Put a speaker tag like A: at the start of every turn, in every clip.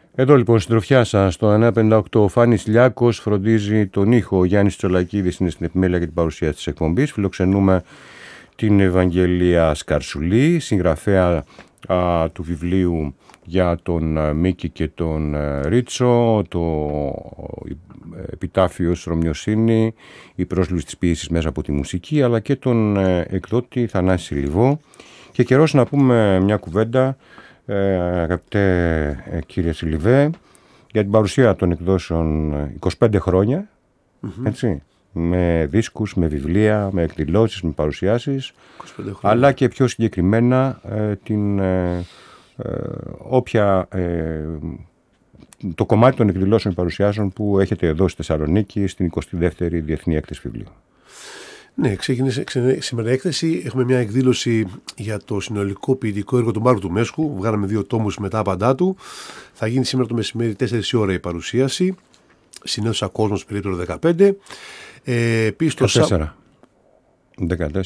A: Εδώ λοιπόν συντροφιά σας στο 958 ο Φάνης Λιάκος φροντίζει τον ήχο, ο Γιάννης Τσολακίδης είναι στην επιμέλεια για την παρουσία της εκπομπής. Φιλοξενούμε την Ευαγγελία Σκαρσουλή, συγγραφέα του βιβλίου για τον Μίκη και τον Ρίτσο, το επιτάφιο Ρωμιοσύνη, η πρόσληψη της ποίησης μέσα από τη μουσική, αλλά και τον εκδότη Θανάση Λιβό. Και καιρός να πούμε μια κουβέντα, αγαπητέ κύριε Σιλιβέ, για την παρουσία των εκδόσεων 25 χρόνια, έτσι, με δίσκους, με βιβλία, με εκδηλώσεις, με παρουσιάσεις, αλλά και πιο συγκεκριμένα την το κομμάτι των εκδηλώσεων παρουσιάσεων που έχετε εδώ στη Θεσσαλονίκη στην 22η Διεθνή Έκθεση Βιβλίου.
B: Ναι, ξεκίνησε σήμερα η έκθεση. Έχουμε μια εκδήλωση για το συνολικό ποιητικό έργο του Μάρκου του Μέσκου. Βγάλαμε 2 τόμους με τα άπαντά του. Θα γίνει σήμερα το μεσημέρι 4 η ώρα η παρουσίαση. Στην αίθουσα Κόσμος, περίπτωρο 15. Επίσης το
A: 14.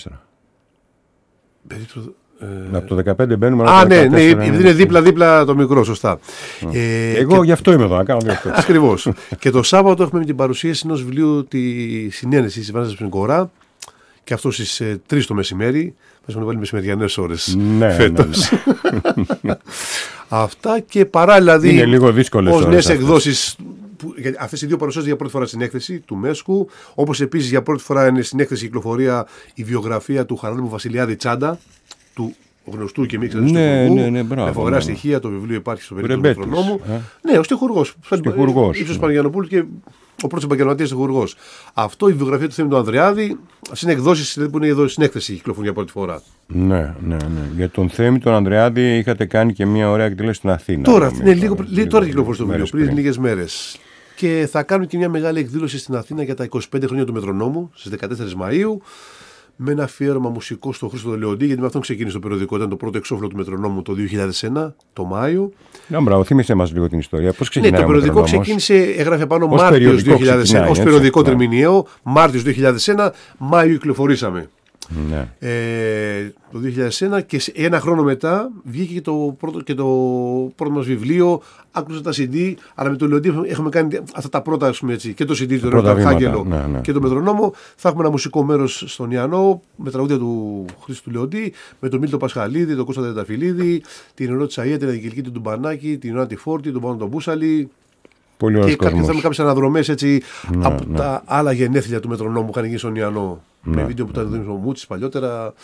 A: Από το 15 μπαίνουμε.
B: Ναι, είναι δίπλα το μικρό, σωστά.
A: Εγώ γι' αυτό είμαι εδώ, να κάνω αυτό.
B: Ακριβώς. Και το Σάββατο έχουμε την παρουσίαση ενός βιβλίου, τη συνένεση της Βάνας Πνικορά, και αυτό στις 3 το μεσημέρι. Μας έχουν βάλει μεσημεριανές ώρες φέτος. Αυτά και παράλληλα
A: είναι λίγο δύσκολες ώρες.
B: Νέες εκδόσεις. Αυτές οι 2 παρουσιάζονται για πρώτη φορά στην έκθεση του Μέσκου. Όπως επίσης για πρώτη φορά είναι στην έκθεση κυκλοφορία η βιογραφία του Χαράλαμπου Βασιλιάδη Τσάντα, του γνωστού και μη ξεχωριστού υπουργού. Με φοβερά στοιχεία. Το βιβλίο υπάρχει στο περίπτωμα του Μετρονόμου. Ναι, ο στιχουργός. Ύψος Παναγιανοπούλου και ο πρώτος επαγγελματίας στιχουργός. Αυτό, η βιογραφία του Θέμη του Ανδρεάδη, είναι εκδόσεις που είναι εδώ στην έκθεση κυκλοφορούν για πρώτη φορά.
A: Ναι. Για τον Θέμη τον Ανδρεάδη είχατε κάνει και μια ωραία εκδήλωση στην Αθήνα.
B: Τώρα κυκλοφορεί το βιβλίο, πριν λίγες μέρες. Και θα κάνουν και μια μεγάλη εκδήλωση στην Αθήνα για τα 25 χρόνια του Μετρονόμου στις 14 Μαΐου. Με ένα αφιέρωμα μουσικό στον Χρήστο Λεοντή, γιατί με αυτόν ξεκίνησε το περιοδικό. Ήταν το πρώτο εξώφυλλο του Μετρονόμου το 2001, το Μάιο.
A: Μπράβο, θύμισε μας λίγο την ιστορία. Πώς ξεκινάει?
B: Ναι, το περιοδικό ξεκίνησε, έγραφε πάνω Μάρτιος 2001, ως περιοδικό τριμηνιαίο. Μάρτιος 2001, Μάιο κυκλοφορήσαμε.
A: Ναι.
B: Το 2001 και ένα χρόνο μετά βγήκε και το πρώτο μας βιβλίο. Άκουσα τα CD, αλλά με το Λεοντή έχουμε κάνει αυτά τα πρώτα, ας πούμε, έτσι, και το CD του Αρχάγγελο και το Μετρονόμο. Θα έχουμε ένα μουσικό μέρος στον Ιαννό με τραγούδια του Χρήστου Λεοντή, με τον Μίλτο Πασχαλίδη, τον Κώστα Τεταφυλλίδη, την Ερώτηση Αΐα, την Αγγελική του Ντουμπανάκη, την Ιωάννη Φόρτη, τον Πάνο τον Μπούσαλη. Και θα έχουμε κάποιες αναδρομές από τα άλλα γενέθλια του Μετρονόμου που είχαν γίνει στον Ιαννό. Με βίντεο που ήταν ο Μούτσης παλιότερα,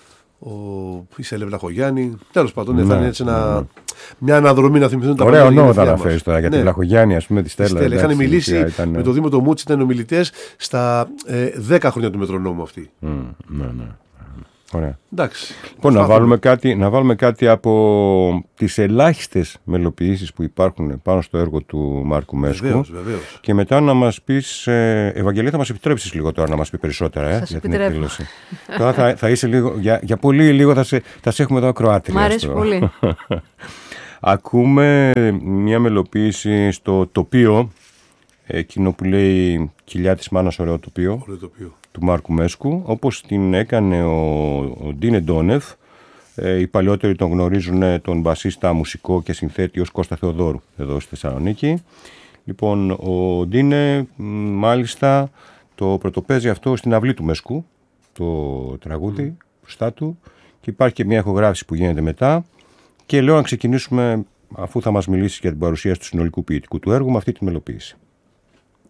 B: η Σέλε Βλαχογιάννη. Τέλος πάντων, θα είναι έτσι μια αναδρομή να θυμηθούν τα
A: πράγματα. Ωραία ονόματα να φέρεις τώρα για τη Βλαχογιάννη, ας πούμε, τη Στέλλα.
B: Είχαν μιλήσει με τον Δήμο το Μούτσι, ήταν ομιλητές στα 10 χρόνια του Μετρονόμου αυτή.
A: Ωραία.
B: Εντάξει.
A: Λοιπόν, να βάλουμε κάτι από τις ελάχιστες μελοποιήσεις που υπάρχουν πάνω στο έργο του Μάρκου Μέσκου.
B: Βεβαίως.
A: Και μετά να μας πεις, Ευαγγελία, θα μας επιτρέψεις λίγο τώρα να μας πει περισσότερα για την εκδήλωση. Τώρα θα είσαι λίγο, για πολύ λίγο θα σε έχουμε εδώ ακροάτρια.
C: Μ' αρέσει πολύ.
A: Ακούμε μια μελοποίηση στο τοπίο, εκείνο που λέει «Κοιλιά της μάνας, ωραίο τοπίο», του Μάρκου Μέσκου, όπως την έκανε ο Ντίνε Ντόνεφ. Οι παλιότεροι τον γνωρίζουν τον μπασίστα, μουσικό και συνθέτη ως Κώστα Θεοδόρου εδώ στη Θεσσαλονίκη. Λοιπόν, ο Ντίνε μάλιστα το πρωτοπαίζει αυτό στην αυλή του Μέσκου, το τραγούδι μπροστά του, και υπάρχει και μια ηχογράφηση που γίνεται μετά. Και λέω να ξεκινήσουμε, αφού θα μας μιλήσει για την παρουσίαση του συνολικού ποιητικού του έργου, με αυτή τη μελοποίηση.